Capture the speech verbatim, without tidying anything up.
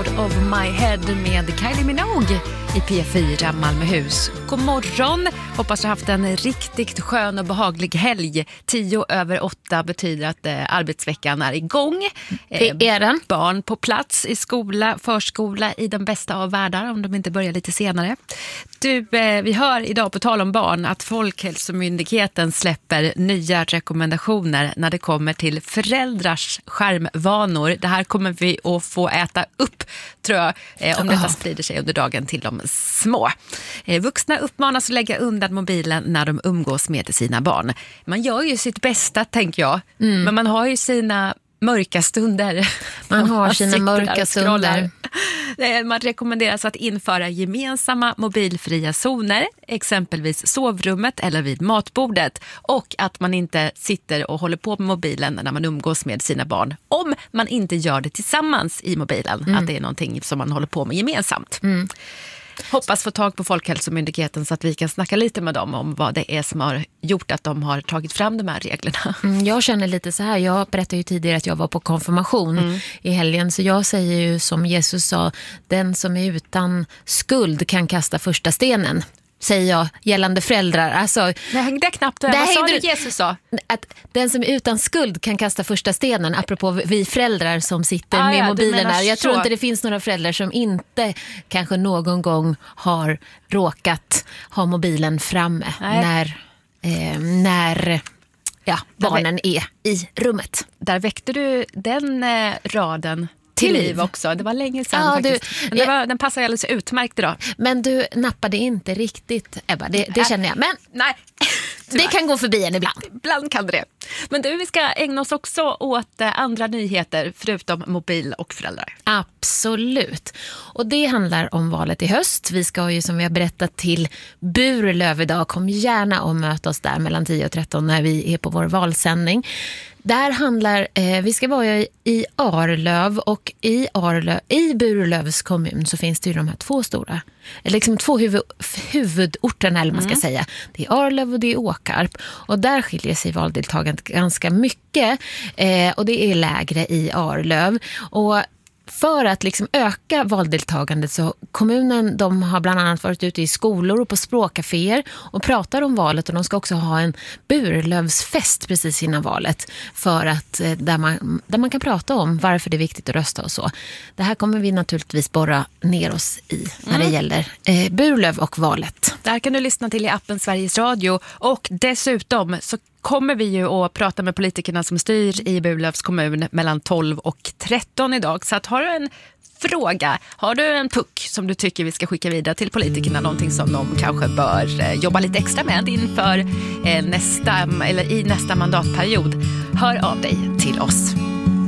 Out of My Head med Kylie Minogue i P fyra Malmöhus. God morgon, hoppas du har haft en riktigt skön och behaglig helg. Tio över åtta betyder att eh, arbetsveckan är igång. Eh, det är den. Barn på plats i skola, förskola i den bästa av världar, om de inte börjar lite senare. Du, eh, vi hör idag på tal om barn att Folkhälsomyndigheten släpper nya rekommendationer när det kommer till föräldrars skärmvanor. Det här kommer vi att få äta upp, tror jag, eh, om detta sprider sig under dagen till de små. Eh, vuxna uppmanas att lägga undan mobilen när de umgås med sina barn. Man gör ju sitt bästa, tänker jag. Mm. Men man har ju sina mörka stunder. Man har sina mörka stunder. Man rekommenderas att införa gemensamma mobilfria zoner, exempelvis sovrummet eller vid matbordet, och att man inte sitter och håller på med mobilen när man umgås med sina barn, om man inte gör det tillsammans i mobilen, mm. att det är någonting som man håller på med gemensamt. Mm. Hoppas få tag på Folkhälsomyndigheten så att vi kan snacka lite med dem om vad det är som har gjort att de har tagit fram de här reglerna. Mm, jag känner lite så här, jag berättade ju tidigare att jag var på konfirmation mm. i helgen, så jag säger ju som Jesus sa, den som är utan skuld kan kasta första stenen. Säger jag gällande föräldrar. Alltså, det hängde knappt. Vad sa du Jesus sa? Att den som är utan skuld kan kasta första stenen, apropå vi föräldrar som sitter ah, med ja, mobilerna. Jag tror inte det finns några föräldrar som inte kanske någon gång har råkat ha mobilen framme Nej. när, eh, när ja, barnen är i rummet. Där väckte du den eh, raden till liv också. Det var länge sedan ja, faktiskt. Du, Men det var, den passar alldeles utmärkt idag. Men du nappade inte riktigt, Ebba. Det, det känner jag. Men nej, det kan gå förbi en ibland. Ibland kan det. Men du, vi ska ägna oss också åt andra nyheter förutom mobil och föräldrar. Absolut. Och det handlar om valet i höst. Vi ska ju, som vi har berättat, till Burlöv idag. Kom gärna och möta oss där mellan tio och tretton när vi är på vår valsändning. Där handlar, eh, vi ska vara i, i Arlöv, och i, Arlöv, i Burlövs kommun så finns det ju de här två stora, liksom två huvud, huvudorterna eller man ska mm. säga. Det är Arlöv och det är Åkarp, och där skiljer sig valdeltagandet ganska mycket eh, och det är lägre i Arlöv. Och för att liksom öka valdeltagandet så kommunen, de har bland annat varit ute i skolor och på språkcaféer och pratar om valet, och de ska också ha en Burlövsfest precis innan valet för att, där man, där man kan prata om varför det är viktigt att rösta och så. Det här kommer vi naturligtvis borra ner oss i när det mm. gäller eh, Burlöv och valet. Där kan du lyssna till i appen Sveriges Radio, och dessutom så kommer vi ju att prata med politikerna som styr i Burlövs kommun mellan tolv och tretton idag. Så att har du en fråga, har du en puck som du tycker vi ska skicka vidare till politikerna, någonting som de kanske bör eh, jobba lite extra med inför eh, nästa, eller i nästa mandatperiod, hör av dig till oss.